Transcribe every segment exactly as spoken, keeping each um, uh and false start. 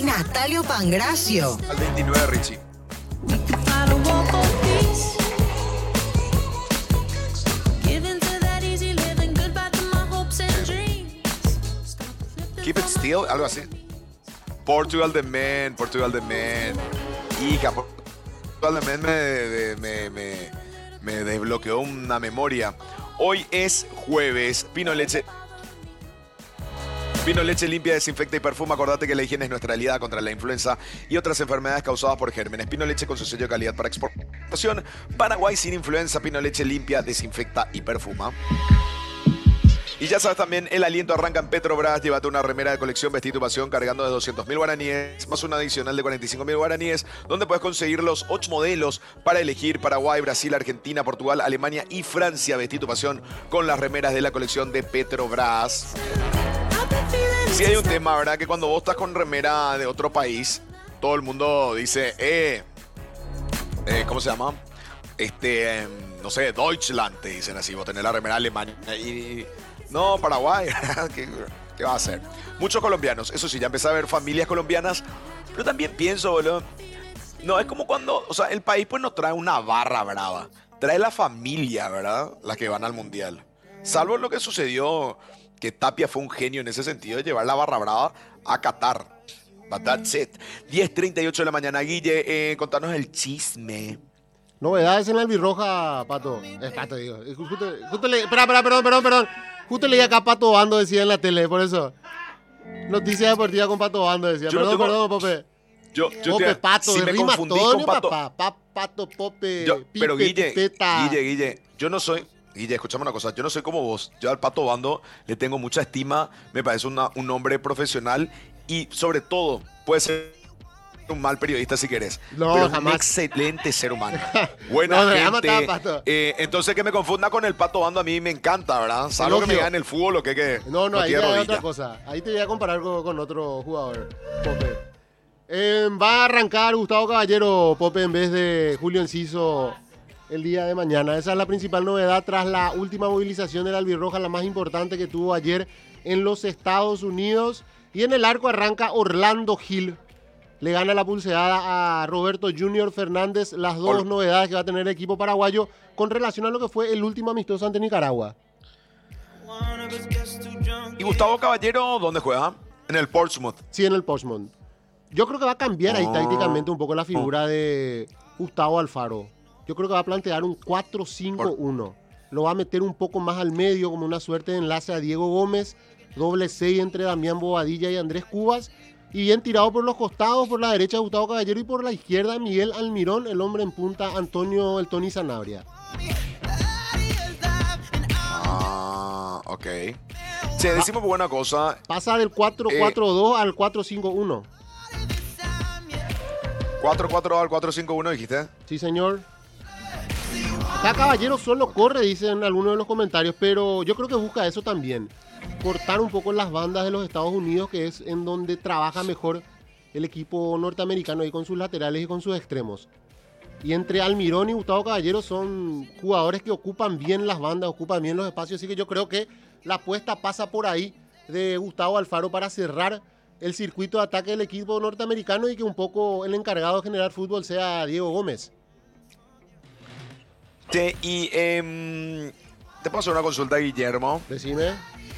Natalio Pangracio. Al veintinueve, Richie. Keep it still, algo así. Portugal the Man, Portugal the Man. Hija, Portugal the Man me, me, me, me desbloqueó una memoria. Hoy es jueves. Pino Leche. Pino Leche limpia, desinfecta y perfuma. Acordate que la higiene es nuestra aliada contra la influenza y otras enfermedades causadas por gérmenes. Pino Leche con su sello de calidad para exportación. Paraguay sin influenza. Pino Leche limpia, desinfecta y perfuma. Y ya sabes también, el aliento arranca en Petrobras. Llévate una remera de colección Vestí tu Pasión cargando de doscientos mil guaraníes, más una adicional de cuarenta y cinco mil guaraníes, donde puedes conseguir los ocho modelos para elegir Paraguay, Brasil, Argentina, Portugal, Alemania y Francia. Vestí tu Pasión con las remeras de la colección de Petrobras. Sí hay un tema, ¿verdad? Que cuando vos estás con remera de otro país, todo el mundo dice, eh, eh ¿cómo se llama? Este, eh, no sé, Deutschland, te dicen así, vos tenés la remera alemana y... No, Paraguay, ¿Qué, ¿qué va a hacer? Muchos colombianos, eso sí, ya empecé a ver familias colombianas, pero también pienso, boludo, no, es como cuando, o sea, el país pues no trae una barra brava, trae la familia, ¿verdad? Las que van al mundial. Salvo lo que sucedió, que Tapia fue un genio en ese sentido de llevar la barra brava a Qatar. But that's it. diez treinta y ocho de la mañana, Guille, eh, contanos el chisme. Novedades en la albirroja, Pato. Es Pato, digo. Justo, justo le, espera, espera, perdón, perdón, perdón. Justo leí acá Pato Bando, decía en la tele, por eso. Noticia deportiva con Pato Bando, decía. Yo Perdón, no tengo... perdón, Pope. Yo, yo Pope, te... Pato, si de me rima confundí Antonio, con Pato... papá. Pa, pato, Pope, yo, Pipe, pero Guille, Pipeta. Guille, Guille, yo no soy... Guille, escúchame una cosa, yo no soy como vos. Yo al Pato Bando le tengo mucha estima, me parece una, un hombre profesional y sobre todo puede ser un mal periodista si querés, no, pero jamás. Un excelente ser humano. Buena no, gente. Matar, Pato. Eh, entonces que me confunda con el Pato Bando a mí me encanta, ¿verdad? Salvo que me gane el fútbol o que que No, no, no ahí tiene hay rodilla. otra cosa. Ahí te voy a comparar con, con otro jugador, Pope. Eh, va a arrancar Gustavo Caballero, Pope, en vez de Julio Enciso el día de mañana. Esa es la principal novedad tras la última movilización de la albirroja, la más importante que tuvo ayer en los Estados Unidos. Y en el arco arranca Orlando Gil. Le gana la pulseada a Roberto Junior Fernández. Las dos Hola. novedades que va a tener el equipo paraguayo con relación a lo que fue el último amistoso ante Nicaragua. ¿Y Gustavo Caballero dónde juega? En el Portsmouth. Sí, en el Portsmouth. Yo creo que va a cambiar ahí oh. tácticamente un poco la figura oh. de Gustavo Alfaro. Yo creo que va a plantear un cuatro cinco uno. Lo va a meter un poco más al medio como una suerte de enlace a Diego Gómez. Doble seis entre Damián Bobadilla y Andrés Cubas. Y bien tirado por los costados, por la derecha Gustavo Caballero y por la izquierda Miguel Almirón, el hombre en punta Antonio El Tony Sanabria. Ah, ok. Sí, decimos buena cosa. Pasa del cuatro cuatro dos eh, al cuatro cinco uno. cuatro cuatro dos al cuatro cinco uno, dijiste. Sí, señor. Acá Caballero solo corre, dicen algunos de los comentarios, pero yo creo que busca eso también. Cortar un poco las bandas de los Estados Unidos, que es en donde trabaja mejor el equipo norteamericano y con sus laterales y con sus extremos. Y entre Almirón y Gustavo Caballero son jugadores que ocupan bien las bandas, ocupan bien los espacios, así que yo creo que la apuesta pasa por ahí de Gustavo Alfaro para cerrar el circuito de ataque del equipo norteamericano y que un poco el encargado de generar fútbol sea Diego Gómez. Sí, y eh, te puedo hacer una consulta, Guillermo. Decime.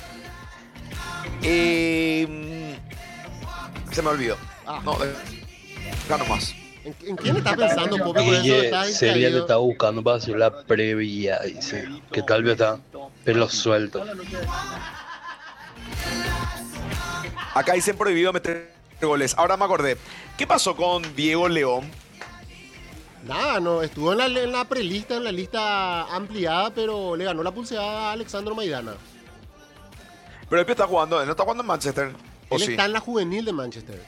Eh, se me olvidó. Ah. No, gano más. ¿En, ¿En quién estás pensando, Pope? Guille, Celia te está buscando para hacer la previa, dice. Que tal vez está pelo suelto. Acá dicen prohibido meter goles. Ahora me acordé. ¿Qué pasó con Diego León? Nada, no, estuvo en la, en la prelista, en la lista ampliada, pero le ganó la pulseada a Alexandro Maidana. Pero él está jugando, él no está jugando en Manchester. ¿O él sí? está en la juvenil de Manchester.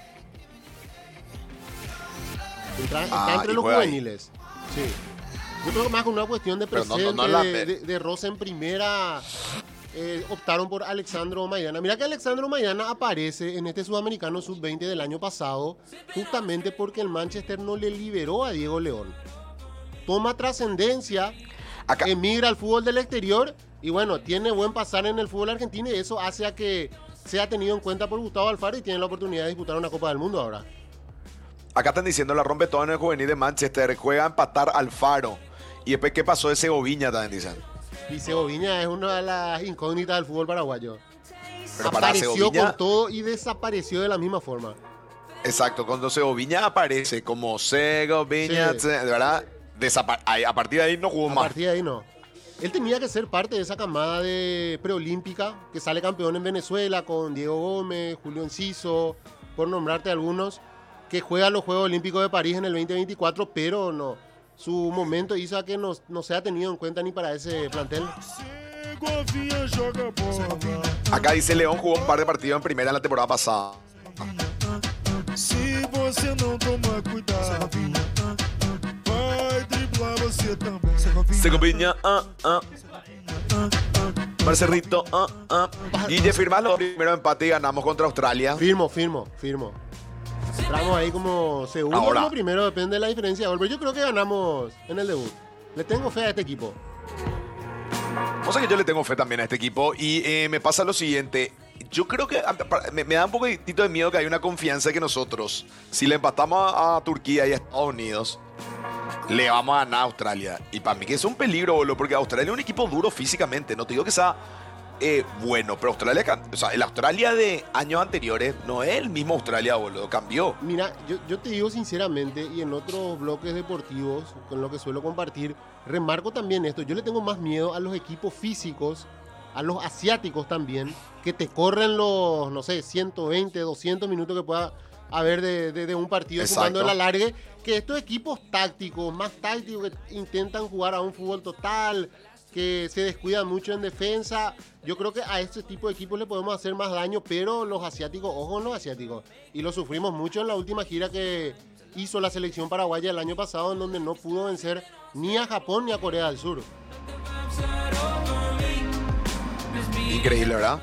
Entra, está ah, entre los juveniles. Ahí. Sí. Yo creo que más con una cuestión de presente, no, no, no la... de, de, de roce en primera, eh, optaron por Alexandro Maidana. Mira que Alexandro Maidana aparece en este Sudamericano sub veinte del año pasado, justamente porque el Manchester no le liberó a Diego León. Toma trascendencia, Acá. emigra al fútbol del exterior y bueno, tiene buen pasar en el fútbol argentino y eso hace a que sea tenido en cuenta por Gustavo Alfaro y tiene la oportunidad de disputar una Copa del Mundo ahora. Acá están diciendo la rompe todo en el juvenil de Manchester. Juega a empatar Alfaro. Y después, ¿qué pasó de Segoviña? También dicen. Y Segoviña es una de las incógnitas del fútbol paraguayo. Pero para Apareció Segoviña, con todo y desapareció de la misma forma. exacto, cuando Segoviña aparece como Segoviña, Sí. de verdad, desapa- ahí- a partir de ahí no jugó A más. partir de ahí no. Él tenía que ser parte de esa camada de preolímpica que sale campeón en Venezuela con Diego Gómez, Julio Enciso, por nombrarte algunos, que juega los Juegos Olímpicos de París en el veinte veinticuatro, pero no. Su momento hizo a que no, no sea tenido en cuenta ni para ese plantel. Acá dice León jugó un par de partidos en primera en la temporada pasada. Se você não tomar cuidado, vai driblar você também. Segoviña, ah, ah. Marcelito, ah, ah. Guille, firmás los primeros empates y ganamos contra Australia. Firmo, firmo, firmo. Entramos ahí como segundo Ahora. como primero, depende de la diferencia de gol. Pero yo creo que ganamos en el debut. Le tengo fe a este equipo. O sea que yo le tengo fe también a este equipo y eh, me pasa lo siguiente. Yo creo que a- para- me, me da un poquitito de miedo que hay una confianza de que nosotros, si le empatamos a, a Turquía y a Estados Unidos, le vamos a ganar a Australia. Y para mí que es un peligro, boludo, porque Australia es un equipo duro físicamente. No te digo que sea eh, bueno, pero Australia, cam- o sea, el Australia de años anteriores no es el mismo Australia, boludo, cambió. Mira, yo, yo te digo sinceramente, y en otros bloques deportivos con lo que suelo compartir, remarco también esto. Yo le tengo más miedo a los equipos físicos, a los asiáticos también, que te corren los, no sé, ciento veinte, doscientos minutos que pueda haber de, de- de un partido Exacto. sumando el alargue, que estos equipos tácticos, más tácticos, que intentan jugar a un fútbol total, que se descuidan mucho en defensa. Yo creo que a este tipo de equipos le podemos hacer más daño, pero los asiáticos, ojo con los asiáticos. Y lo sufrimos mucho en la última gira que hizo la selección paraguaya el año pasado, en donde no pudo vencer ni a Japón ni a Corea del Sur. Increíble, ¿verdad?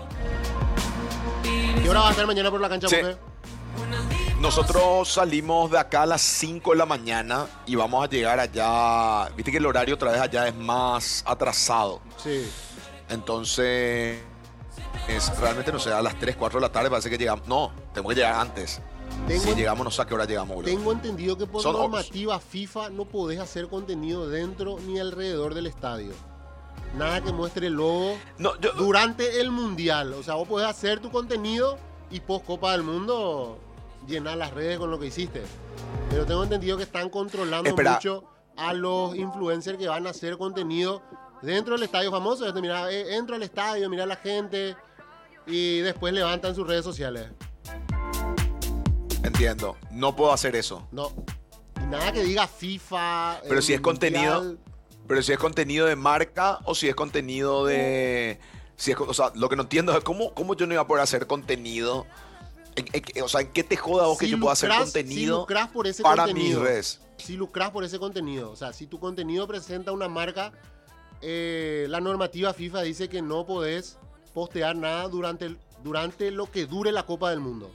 ¿Qué hora va a estar mañana por la cancha, Sí. profe? Nosotros salimos de acá a las cinco de la mañana y vamos a llegar allá. Viste que el horario otra vez allá es más atrasado. Sí. Entonces, es, realmente no sé, a las tres, cuatro de la tarde parece que llegamos. No, tenemos que llegar antes. Tengo- si llegamos, no sé a qué hora llegamos, boludo. Tengo entendido que por Son normativa FIFA no podés hacer contenido dentro ni alrededor del estadio. Nada que muestre el logo No, yo, durante el Mundial. O sea, vos podés hacer tu contenido y post Copa del Mundo llenar las redes con lo que hiciste. Pero tengo entendido que están controlando Espera. mucho a los influencers que van a hacer contenido dentro del estadio famoso. Este, mira, eh, entro al estadio, mira a la gente y después levantan sus redes sociales. entiendo. No puedo hacer eso. No. Y nada que diga FIFA. Pero el si es contenido- Mundial. Pero si es contenido de marca o si es contenido de. Si es, co- o sea, lo que no entiendo es cómo, cómo yo no iba a poder hacer contenido. En- en- o sea, ¿en qué te joda vos que Si yo pueda hacer lucrás- contenido si lucrás por ese para contenido, mis redes? Si lucras por ese contenido, o sea, si tu contenido presenta una marca, eh, la normativa FIFA dice que no podés postear nada durante, el- durante lo que dure la Copa del Mundo.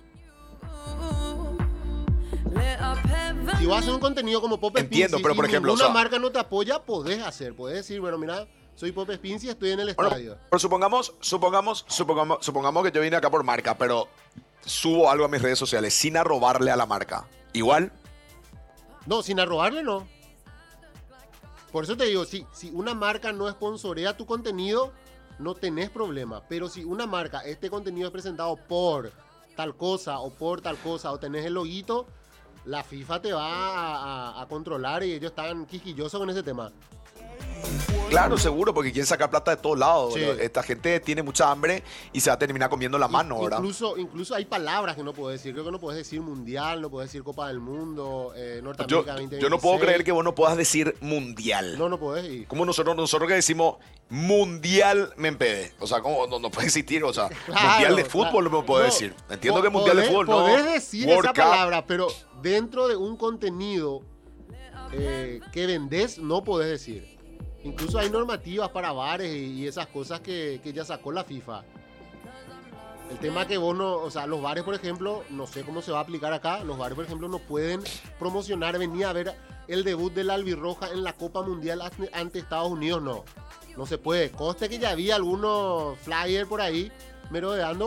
Si vas a hacer un contenido como Pop Entiendo, Spincy pero por y ejemplo, ninguna o sea- marca no te apoya, podés hacer, podés decir, bueno, mira, soy Pop Spincy y estoy en el Bueno, estadio. pero supongamos, supongamos, supongamos, supongamos que yo vine acá por marca, pero subo algo a mis redes sociales sin arrobarle a la marca. Igual, No, sin arrobarle no. Por eso te digo, si, si una marca no sponsorea tu contenido, no tenés problema. Pero si una marca, este contenido es presentado por tal cosa o por tal cosa o tenés el loguito, la FIFA te va a, a- a controlar y ellos están quisquillosos con ese tema. claro, seguro, porque quieren sacar plata de todos lados. Sí. ¿verdad? Esta gente tiene mucha hambre y se va a terminar comiendo la mano, In- ¿verdad? Incluso, incluso hay palabras que no puedes decir. Creo que no puedes decir mundial, no puedes decir Copa del Mundo, eh, Yo, Norteamérica veinte veintiséis. yo no puedo creer que vos no puedas decir mundial. No, no podés. Y... Como nosotros, nosotros que decimos mundial me empede. O sea, como no, no puede existir. O sea, Claro, mundial de fútbol claro. no me puedo No, decir. Entiendo po- que mundial de podés- fútbol no. Podés decir World esa Cup. palabra, pero dentro de un contenido eh, que vendés, no podés decir. Incluso hay normativas para bares y, y esas cosas que, que ya sacó la FIFA. El tema que vos no, o sea, los bares, por ejemplo, no sé cómo se va a aplicar acá. Los bares, por ejemplo, no pueden promocionar, venir a ver el debut de la albirroja en la Copa Mundial ante- ante Estados Unidos, no. No se puede. Conste que ya había algunos flyers por ahí merodeando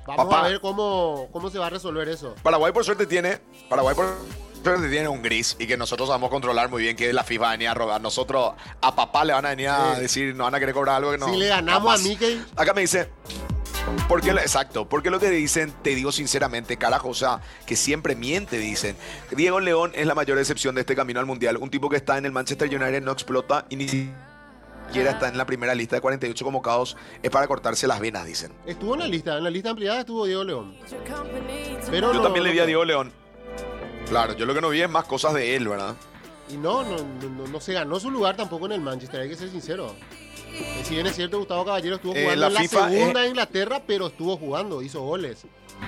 Vamos Papá. a ver cómo, cómo se va a resolver eso. Paraguay por suerte tiene, Paraguay por suerte tiene un gris y que nosotros vamos a controlar muy bien que la FIFA va a venir a robar. Nosotros a papá le van a venir a Sí. decir, nos van a querer cobrar algo que no. Si le ganamos jamás. a Mickey, Acá me dice, ¿por qué lo- exacto, porque lo que dicen, te digo sinceramente, carajo, o sea, que siempre miente, dicen. Diego León es la mayor excepción de este camino al Mundial. Un tipo que está en el Manchester United no explota y ni siquiera está en la primera lista de cuarenta y ocho convocados. Es para cortarse las venas, dicen. estuvo en la lista. En la lista ampliada estuvo Diego León. Pero Yo no- también le vi no- a Diego León. Claro, yo lo que no vi es más cosas de él, ¿verdad? Y no, no, no, no- no se ganó su lugar tampoco en el Manchester, hay que ser sincero. Eh, Si bien es cierto, Gustavo Caballero estuvo Eh, jugando la en la FIFA, segunda eh, de Inglaterra, pero estuvo jugando, hizo goles.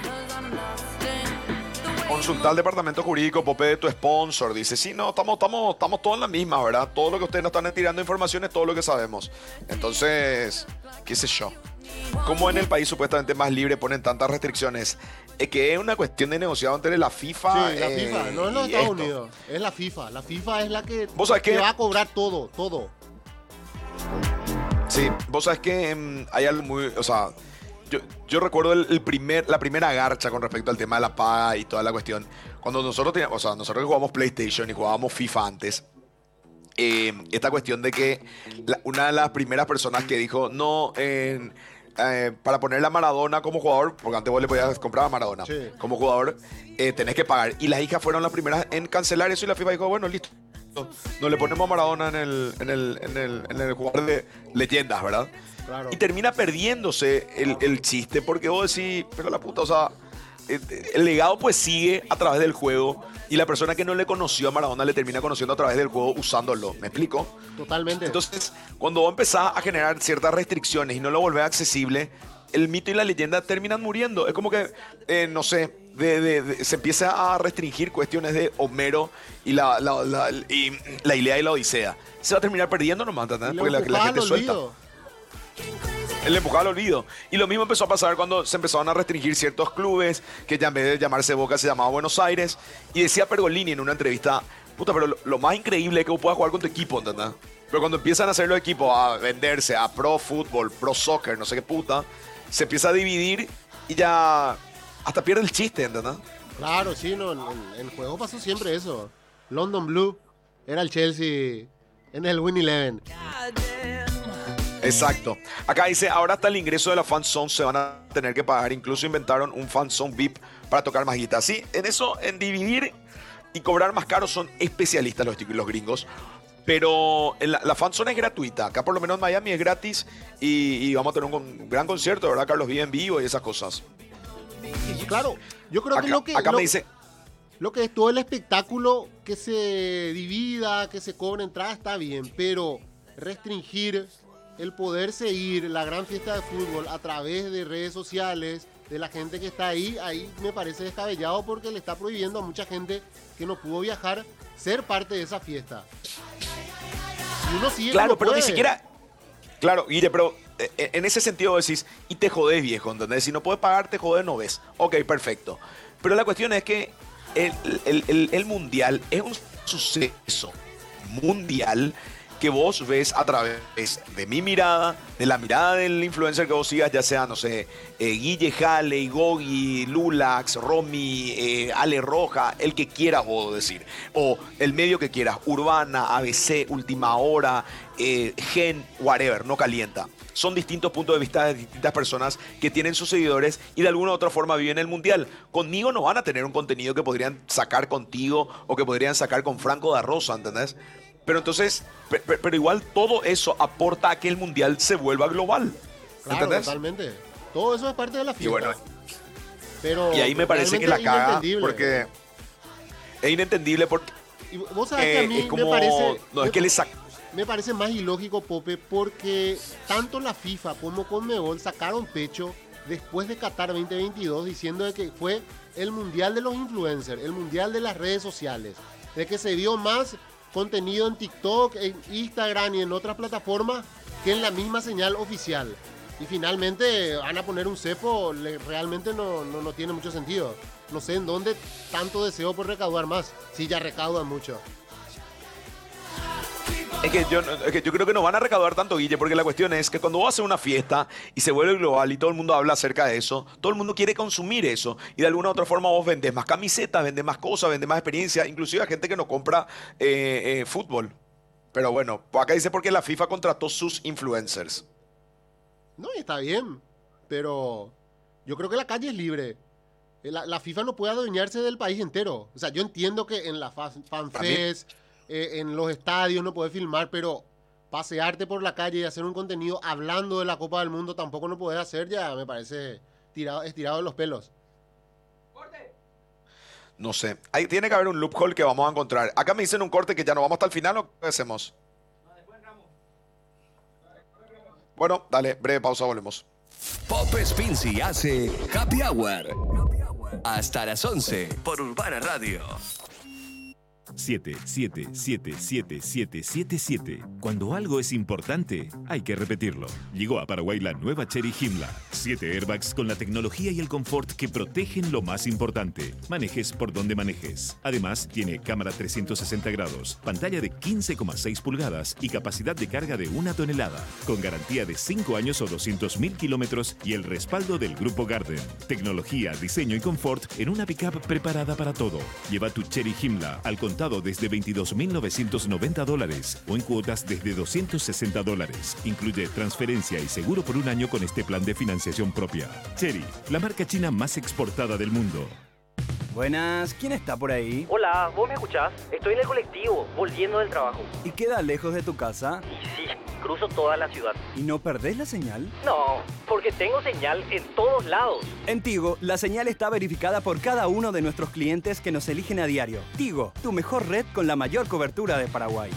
Consulta al departamento jurídico, Pope, de tu sponsor. Dice, sí, no, estamos, estamos, estamos todos en la misma, ¿verdad? Todo lo que ustedes nos están tirando información es todo lo que sabemos. Entonces, qué sé yo. Como en el país supuestamente más libre ponen tantas restricciones, es que es una cuestión de negociado entre la FIFA, Sí, la eh, FIFA, no en los y Estados esto. Unidos, es la FIFA. La FIFA es la que ¿Vos sabés te qué? va a cobrar todo, todo. Sí, vos sabés que mm, hay algo muy, o sea, yo, yo recuerdo el, el primer, la primera garcha con respecto al tema de la paga y toda la cuestión. Cuando nosotros teníamos, o sea, nosotros que jugábamos PlayStation y jugábamos FIFA antes, eh, esta cuestión de que la- una de las primeras personas que dijo, no, eh, eh, para poner a Maradona como jugador, porque antes vos le podías comprar a Maradona Sí. como jugador, eh, tenés que pagar. Y las hijas fueron las primeras en cancelar eso y la FIFA dijo, bueno, listo. No le ponemos a Maradona en el, en el, en el, en el jugador de leyendas, ¿verdad? Claro. Y termina perdiéndose el, el chiste porque vos decís, pero la puta, o sea, eh, el legado pues sigue a través del juego y la persona que no le conoció a Maradona le termina conociendo a través del juego usándolo. ¿Me explico? Totalmente. Entonces, cuando vos empezás a generar ciertas restricciones y no lo volvés accesible, el mito y la leyenda terminan muriendo. Es como que, eh, no sé, de- de- de- se empieza a restringir cuestiones de Homero y la, la, la- y la Ilíada y la Odisea. Se va a terminar perdiendo nomás, ¿entendés? Y lo Porque la, la empujaba gente al suelta. olvido. Él le empujaba al olvido. Y lo mismo empezó a pasar cuando se empezaron a restringir ciertos clubes, que ya en vez de llamarse Boca se llamaba Buenos Aires. Y decía Pergolini en una entrevista, puta, pero lo, lo más increíble es que vos puedas jugar con tu equipo, ¿entendés? Pero cuando empiezan a hacer los equipos a venderse a pro fútbol, pro soccer, no sé qué puta, se empieza a dividir y ya hasta pierde el chiste, ¿entendés? Claro, sí, no, en, en- en juego pasó siempre eso. London Blue era el Chelsea en el Win Eleven. Exacto. Acá dice, ahora hasta el ingreso de la fan zone se van a tener que pagar. Incluso inventaron un fan zone V I P para tocar más guita. Sí, en eso, en dividir y cobrar más caro son especialistas los, los gringos. Pero en la, la fan zone es gratuita. Acá por lo menos en Miami es gratis y, y vamos a tener un, con- un gran concierto, ¿verdad? Carlos Vive en vivo y esas cosas. Claro, yo creo que Acá, lo que acá lo, me dice, lo que es todo el espectáculo que se divida, que se cobre entrada está bien, pero restringir el poder seguir la gran fiesta de fútbol a través de redes sociales, de la gente que está ahí, ahí me parece descabellado porque le está prohibiendo a mucha gente que no pudo viajar ser parte de esa fiesta. Y uno sigue claro, como pero ni puede. siquiera... Claro, Guille, pero eh, en ese sentido decís, y te jodés, viejo, ¿entendés? Si no puedes pagar, te jodés, no ves. Ok, perfecto. Pero la cuestión es que el, el- el- el mundial es un suceso mundial que vos ves a través de mi mirada, de la mirada del influencer que vos sigas, ya sea, no sé, eh, Guille, Halley, Gogi, Lulax, Romy, eh, Ale Roja, el que quieras vos decir. O el medio que quieras, Urbana, A B C, Última Hora, eh, Gen, whatever, no calienta. Son distintos puntos de vista de distintas personas que tienen sus seguidores y de alguna u otra forma viven el mundial. Conmigo no van a tener un contenido que podrían sacar contigo o que podrían sacar con Franco da Rosa, ¿entendés? Pero entonces, pe- pe- pero igual todo eso aporta a que el mundial se vuelva global. Claro, ¿Entendés? totalmente. Todo eso es parte de la Y fiesta. bueno, pero y ahí me parece que la realmente caga inentendible. porque es inentendible porque Y vos sabés que eh, a mí es como me parece... no es que le sac- Me parece más ilógico, Pope, porque tanto la FIFA como Conmebol sacaron pecho después de Qatar veinte veintidós diciendo de que fue el mundial de los influencers, el mundial de las redes sociales, de que se vio más contenido en TikTok, en Instagram y en otras plataformas que en la misma señal oficial. Y finalmente van a poner un cepo, le- realmente no, no, no tiene mucho sentido. No sé en dónde tanto deseo por recaudar más, si ya recaudan mucho. Es que, yo, es que yo creo que no van a recaudar tanto, Guille, porque la cuestión es que cuando vos haces una fiesta y se vuelve global y todo el mundo habla acerca de eso, todo el mundo quiere consumir eso. Y de alguna u otra forma vos vendés más camisetas, vendés más cosas, vendés más experiencia, inclusive a gente que no compra eh, eh, fútbol. Pero bueno, pues acá dice porque la FIFA contrató sus influencers. No, y está bien, pero yo creo que la calle es libre. La, la FIFA no puede adueñarse del país entero. O sea, yo entiendo que en la FanFest, eh, en los estadios no puedes filmar, pero pasearte por la calle y hacer un contenido hablando de la Copa del Mundo tampoco no puedes hacer, ya me parece tirado, estirado de los pelos. No sé, ahí tiene que haber un loophole que vamos a encontrar. Acá me dicen un corte que ya no vamos hasta el final, ¿o qué hacemos? Bueno, dale, breve pausa, volvemos. Pop Spincy hace Happy Hour. Hasta las once por Urbana Radio. siete siete siete siete siete siete siete. Cuando algo es importante, hay que repetirlo. Llegó a Paraguay la nueva Chery Himla. Siete airbags con la tecnología y el confort que protegen lo más importante. Manejes por donde manejes. Además, tiene cámara trescientos sesenta grados, pantalla de quince coma seis pulgadas y capacidad de carga de una tonelada. Con garantía de cinco años o doscientos mil kilómetros y el respaldo del Grupo Garden. Tecnología, diseño y confort en una pickup preparada para todo. Lleva tu Chery Himla al contado desde veintidós mil novecientos noventa dólares o en cuotas desde doscientos sesenta dólares. Incluye transferencia y seguro por un año con este plan de financiación propia. Chery, la marca china más exportada del mundo. Buenas, ¿quién está por ahí? Hola, ¿vos me escuchás? Estoy en el colectivo, volviendo del trabajo. ¿Y queda lejos de tu casa? Y sí, cruzo toda la ciudad. ¿Y no perdés la señal? No, porque tengo señal en todos lados. En Tigo, la señal está verificada por cada uno de nuestros clientes que nos eligen a diario. Tigo, tu mejor red con la mayor cobertura de Paraguay.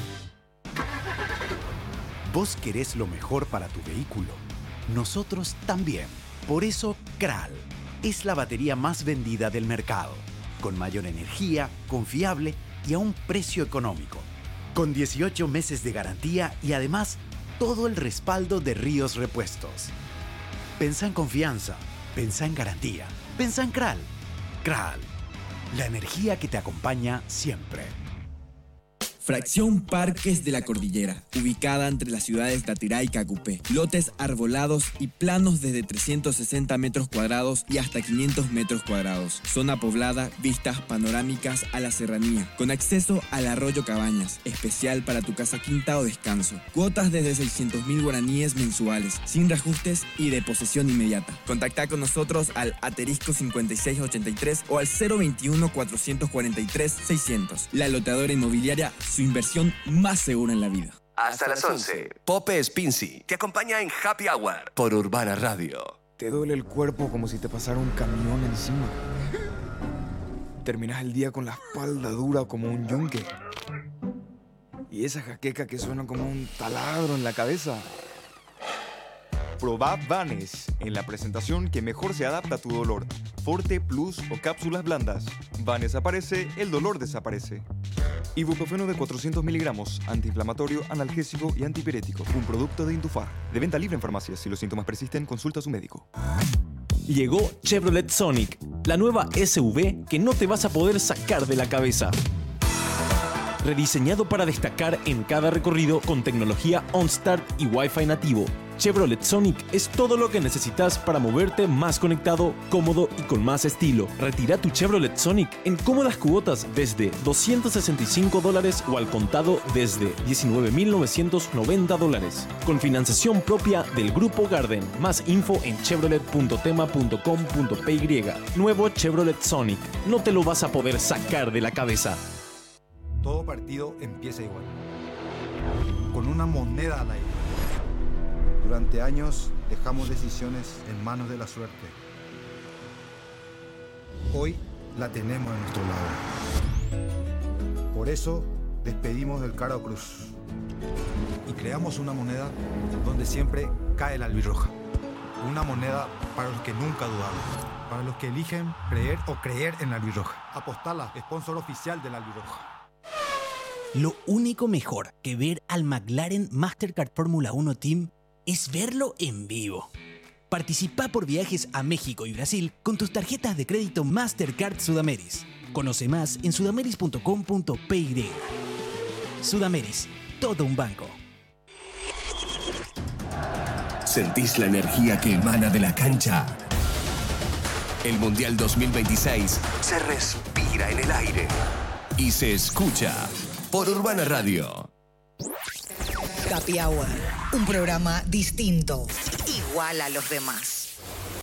Vos querés lo mejor para tu vehículo. Nosotros también. Por eso, Kral es la batería más vendida del mercado. Con mayor energía, confiable y a un precio económico. Con dieciocho meses de garantía y además todo el respaldo de Ríos Repuestos. Pensá en confianza, pensá en garantía, pensá en Kral. Kral, la energía que te acompaña siempre. Fracción Parques de la Cordillera, ubicada entre las ciudades de Atirá y Cacupé. Lotes arbolados y planos desde trescientos sesenta metros cuadrados y hasta quinientos metros cuadrados. Zona poblada, vistas panorámicas a la serranía, con acceso al arroyo Cabañas, especial para tu casa quinta o descanso. Cuotas desde seiscientos mil guaraníes mensuales, sin reajustes y de posesión inmediata. Contacta con nosotros al aterisco cincuenta y seis ochenta y tres o al cero veintiuno cuatrocientos cuarenta y tres seiscientos. La loteadora inmobiliaria, su inversión más segura en la vida. Hasta las once, Pope Spincy te acompaña en Happy Hour por Urbana Radio. Te duele el cuerpo como si te pasara un camión encima. Terminas el día con la espalda dura como un yunque. Y esa jaqueca que suena como un taladro en la cabeza. Probá Vanes en la presentación que mejor se adapta a tu dolor. Forte, Plus o cápsulas blandas. Vanes aparece, el dolor desaparece. Ibuprofeno de cuatrocientos miligramos, antiinflamatorio, analgésico y antipirético. Un producto de Indufar. De venta libre en farmacias. Si los síntomas persisten, consulta a su médico. Llegó Chevrolet Sonic, la nueva S U V que no te vas a poder sacar de la cabeza. Rediseñado para destacar en cada recorrido con tecnología OnStart y Wi-Fi nativo. Chevrolet Sonic es todo lo que necesitas para moverte más conectado, cómodo y con más estilo. Retira tu Chevrolet Sonic en cómodas cuotas desde doscientos sesenta y cinco dólares o al contado desde diecinueve mil novecientos noventa dólares. Con financiación propia del Grupo Garden. Más info en chevrolet punto tema punto com punto p y. Nuevo Chevrolet Sonic. No te lo vas a poder sacar de la cabeza. Todo partido empieza igual. Con una moneda al aire. Durante años dejamos decisiones en manos de la suerte. Hoy la tenemos a nuestro lado. Por eso despedimos del Caro Cruz y creamos una moneda donde siempre cae la albirroja. Una moneda para los que nunca dudaron, para los que eligen creer o creer en la albirroja. Apostala, sponsor oficial de la albirroja. Lo único mejor que ver al McLaren Mastercard Fórmula uno Team es verlo en vivo. Participa por viajes a México y Brasil con tus tarjetas de crédito Mastercard Sudameris. Conoce más en sudameris punto com punto p y. Sudameris, todo un banco. ¿Sentís la energía que emana de la cancha? El Mundial dos mil veintiséis se respira en el aire y se escucha por Urbana Radio. Happy Hour, un programa distinto, igual a los demás.